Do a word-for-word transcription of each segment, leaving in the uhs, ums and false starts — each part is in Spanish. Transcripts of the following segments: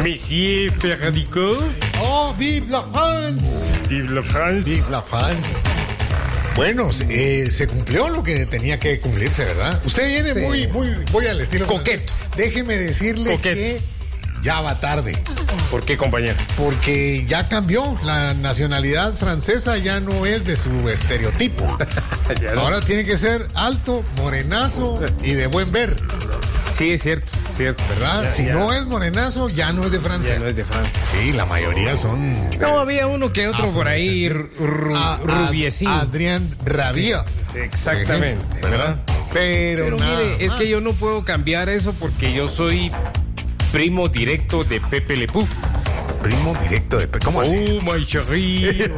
Monsieur Ferradico. Oh, vive la France. Vive la France. Vive la France. Bueno, eh, se cumplió lo que tenía que cumplirse, ¿verdad? Usted viene sí. muy, muy, voy al estilo coqueto. Déjeme decirle coqueto. que ya va tarde. ¿Por qué, compañero? Porque ya cambió. La nacionalidad francesa ya no es de su estereotipo. no. Ahora tiene que ser alto, morenazo y de buen ver. Sí, es cierto, cierto. ¿Verdad? Ya, si ya. no es morenazo, ya no es de Francia. Ya no es de Francia. Sí, la mayoría son... No, había uno que otro por ahí, rubiecín. Adrián Rabia. Sí, sí, exactamente. Ejemplo, ¿verdad? Pero, Pero nada mire, es más. que yo no puedo cambiar eso porque yo soy primo directo de Pepe Le Pew. Primo directo de Pepe, ¿cómo así? Oh, my chérie.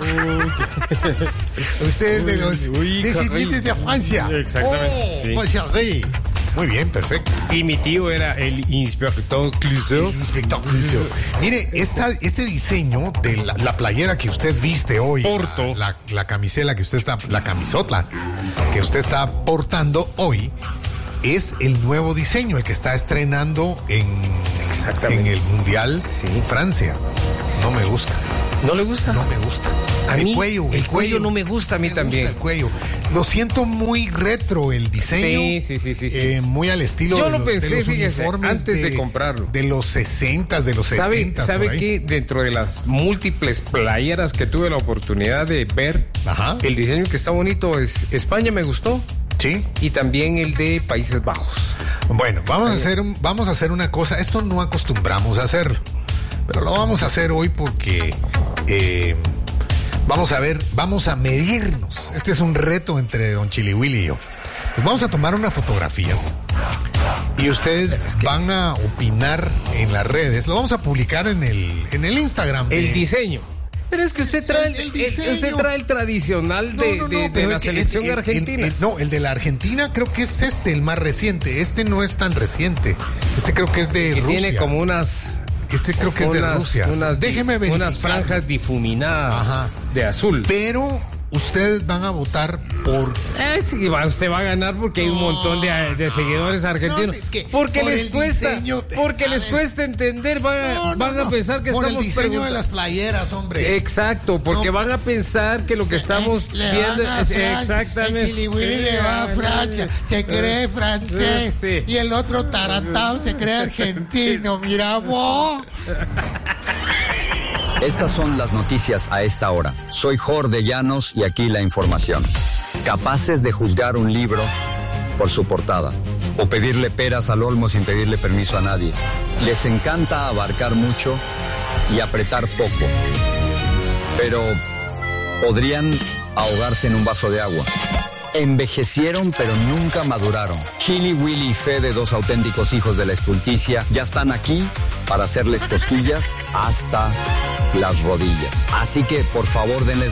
Ustedes de los descendientes de Francia. Exactamente. Oh, sí. My chérie. Muy bien, perfecto. Y mi tío era el inspector Clouseau. El inspector Clouseau. Mire, esta, este diseño de la, la playera que usted viste hoy, Porto. La, la, la camisela que usted está, la camisota que usted está portando hoy, es el nuevo diseño, el que está estrenando en, en el Mundial sí. Francia. No me gusta. ¿No le gusta? No me gusta. A el mí, cuello, el, el cuello, cuello no me gusta a mí me también. Gusta el cuello. Lo siento muy retro el diseño. Sí, sí, sí, sí. sí. Eh, muy al estilo Yo de, lo los, pensé, de los fíjese, uniformes antes de, de comprarlo. De los sesentas, de los ¿Sabe, setentas. ¿Sabe que dentro de las múltiples playeras que tuve la oportunidad de ver, Ajá. el diseño que está bonito es España, me gustó? Sí. Y también el de Países Bajos. Bueno, vamos a hacer un, vamos a hacer una cosa. Esto no acostumbramos a hacerlo, pero lo vamos a hacer hoy porque eh, vamos a ver, vamos a medirnos. Este es un reto entre Don Chili Willy y yo. Pues vamos a tomar una fotografía y ustedes es que van a opinar en las redes. Lo vamos a publicar en el en el Instagram. El de, diseño. Pero es que usted trae el, el, el, usted trae el tradicional de, no, no, no, de, de la selección este, argentina. El, el, no, el de la Argentina creo que es este, el más reciente. Este no es tan reciente. Este creo que es de que Rusia. Tiene como unas... Este creo que unas, es de Rusia. Unas, Déjeme verificar. Unas franjas difuminadas. Ajá. De azul. Pero ustedes van a votar por... Eh, sí, va, usted va a ganar porque hay un montón de, de seguidores argentinos. No, es que porque por les cuesta, diseño, porque les ver, cuesta entender, van, no, no, van no, a pensar que por estamos... Por el diseño de las playeras, hombre. Exacto, porque no, van a pensar que lo que estamos le viendo es... Exactamente. El Chili Willy le va a Francia, se cree francés. Sí. Y el otro taratao se cree argentino, mira vos. Estas son las noticias a esta hora. Soy Jorge Llanos y aquí la información. Capaces de juzgar un libro por su portada o pedirle peras al olmo sin pedirle permiso a nadie. Les encanta abarcar mucho y apretar poco. Pero podrían ahogarse en un vaso de agua. Envejecieron pero nunca maduraron. Chili, Willy y Fede, dos auténticos hijos de la estulticia, ya están aquí para hacerles cosquillas hasta las rodillas. Así que por favor denles